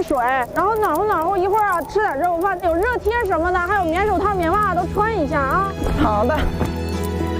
水，然后暖和，一会儿啊吃点肉饭，有热贴什么的，还有棉手套、棉袜都穿一下啊。 好的。